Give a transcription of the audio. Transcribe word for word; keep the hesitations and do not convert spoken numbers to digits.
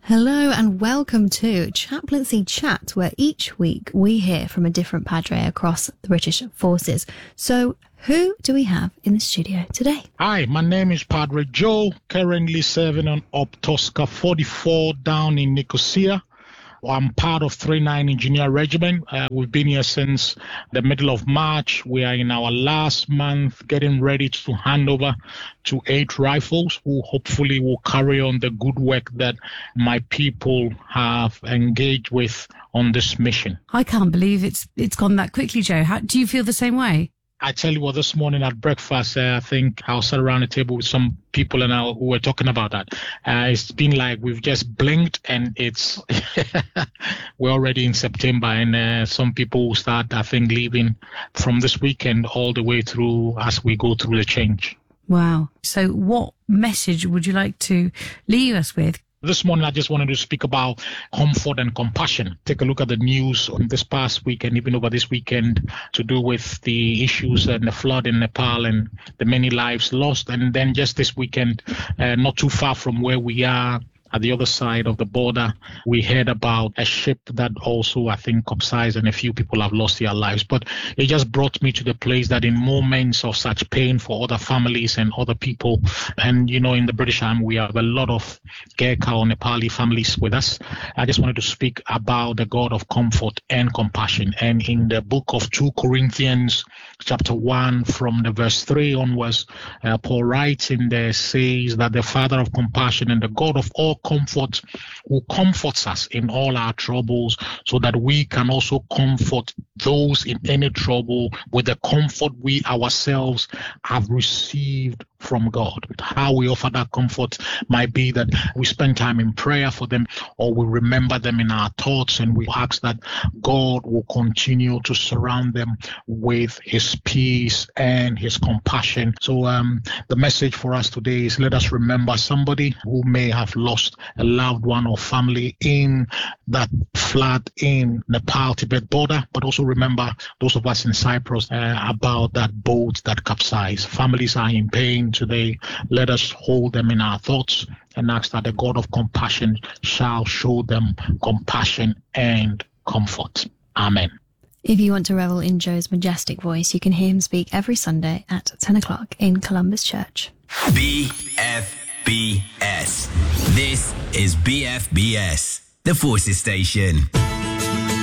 Hello and welcome to Chaplaincy Chat, where each week we hear from a different padre across the British forces. So who do we have in the studio today? Hi, my name is Padre Joe, currently serving on Op Tosca forty-four down in Nicosia. I'm part of thirty-nine Engineer Regiment. Uh, we've been here since the middle of March. We are in our last month getting ready to hand over to eight rifles who hopefully will carry on the good work that my people have engaged with on this mission. I can't believe it's it's gone that quickly, Joe. How, do you feel the same way? I tell you what, this morning at breakfast, uh, I think I was sat around the table with some people and I, who were talking about that. Uh, it's been like we've just blinked and it's we're already in September, and uh, some people will start, I think, leaving from this weekend all the way through as we go through the change. Wow. So what message would you like to leave us with? This morning, I just wanted to speak about comfort and compassion. Take a look at the news on this past week and even over this weekend to do with the issues and the flood in Nepal and the many lives lost. And then just this weekend, uh, not too far from where we are, at the other side of the border, we heard about a ship that also, I think, capsized and a few people have lost their lives. But it just brought me to the place that in moments of such pain for other families and other people, and, you know, in the British Army, we have a lot of Gurkha or Nepali families with us. I just wanted to speak about the God of comfort and compassion. And in the book of Second Corinthians, chapter one, from the verse three onwards, uh, Paul writes in there, says that the Father of compassion and the God of all comfort who comforts us in all our troubles, so that we can also comfort those in any trouble with the comfort we ourselves have received from God. How we offer that comfort might be that we spend time in prayer for them, or we remember them in our thoughts, and we ask that God will continue to surround them with his peace and his compassion. So um, the message for us today is, let us remember somebody who may have lost a loved one or family in that flood in Nepal Tibet border, but also remember those of us in Cyprus uh, about that boat that capsized. Families are in pain today. Let us hold them in our thoughts and ask that the God of compassion shall show them compassion and comfort. Amen. If you want to revel in Joe's majestic voice, you can hear him speak every Sunday at ten o'clock in Columbus Church. B F B S. This is B F B S, the Forces Station.